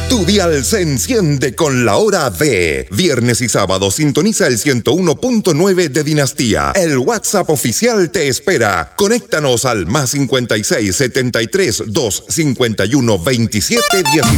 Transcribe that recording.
Tu dial se enciende con la hora de viernes y sábado. Sintoniza el 101.9 de Dinastía. El WhatsApp oficial te espera. Conéctanos al +56 73 251 27 19.